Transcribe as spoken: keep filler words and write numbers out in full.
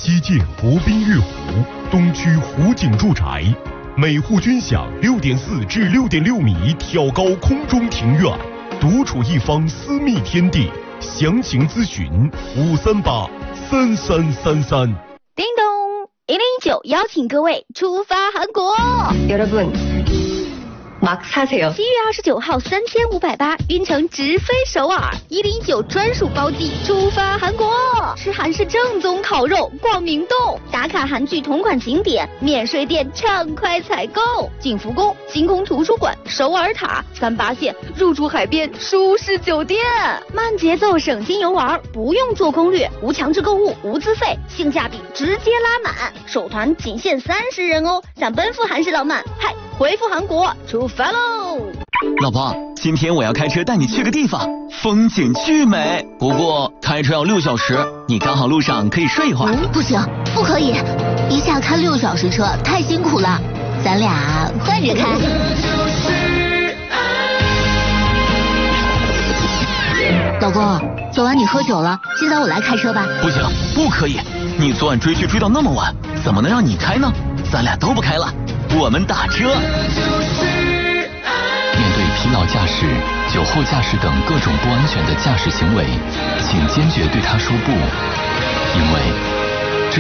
西界国宾悦湖，东区湖景住宅，每户均享六点四至六点六米挑高空中庭院，独处一方私密天地。详情咨询五三八三三三三。 叮咚，一零一九邀请各位出发韩国。 여러분 막 사세요。 七月二十九号，三千五百八，晕乘直飞首尔，一零一九专属包机出发韩国，吃韩式正宗烤肉，逛明洞，打卡韩剧同款景点，免税店畅快采购，景福宫、星空图书馆、首尔塔、三八线，入住海边舒适酒店，慢节奏省心游玩，不用做攻略，无强制购物，无资费，性价比直接拉满，首团仅限三十人哦，想奔赴韩式浪漫，嗨，回复韩国出发喽！ 老婆，今天我要开车带你去个地方，风景巨美，不过开车要六小时，你刚好路上可以睡一会儿。 嗯，不行，不可以，一下开六小时车太辛苦了，咱俩换着开。老公，昨晚你喝酒了，今早我来开车吧。 不行，不可以，你昨晚追剧追到那么晚，怎么能让你开呢？咱俩都不开了，我们打车。 面对疲劳驾驶、酒后驾驶等各种不安全的驾驶行为，请坚决对他说不，因为